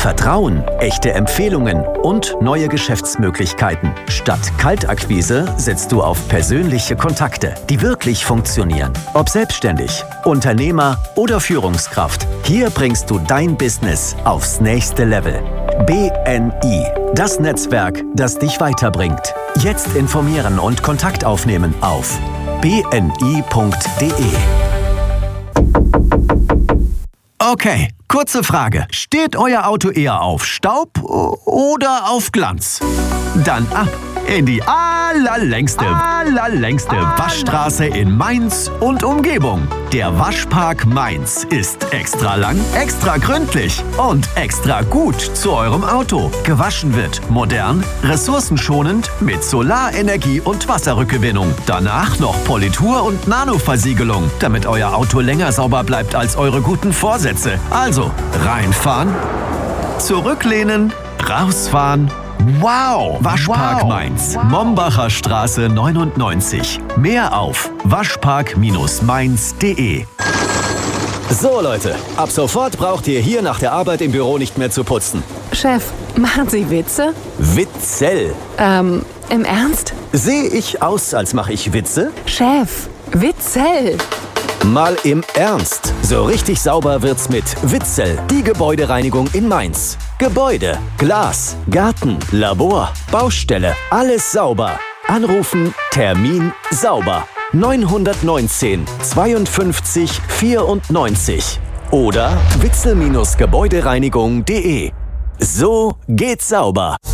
Vertrauen, echte Empfehlungen und neue Geschäftsmöglichkeiten. Statt Kaltakquise setzt du auf persönliche Kontakte, die wirklich funktionieren. Ob selbstständig, Unternehmer oder Führungskraft, hier bringst du dein Business aufs nächste Level. BNI, das Netzwerk, das dich weiterbringt. Jetzt informieren und Kontakt aufnehmen auf bni.de. Okay, kurze Frage. Steht euer Auto eher auf Staub oder auf Glanz? Dann ab in die allerlängste Waschstraße in Mainz und Umgebung. Der Waschpark Mainz ist extra lang, extra gründlich und extra gut zu eurem Auto. Gewaschen wird modern, ressourcenschonend mit Solarenergie und Wasserrückgewinnung. Danach noch Politur und Nanoversiegelung, damit euer Auto länger sauber bleibt als eure guten Vorsätze. Also reinfahren, zurücklehnen, rausfahren. Wow! Waschpark Mainz, Mombacher Straße 99. Mehr auf waschpark-mainz.de. So Leute, ab sofort braucht ihr hier nach der Arbeit im Büro nicht mehr zu putzen. Chef, machen Sie Witze? Witzel. Im Ernst? Sehe ich aus, als mache ich Witze? Chef, Witzel. Mal im Ernst. So richtig sauber wird's mit Witzel, die Gebäudereinigung in Mainz. Gebäude, Glas, Garten, Labor, Baustelle, alles sauber. Anrufen, Termin, sauber. 919 52 94 oder witzel-gebäudereinigung.de. So geht's sauber.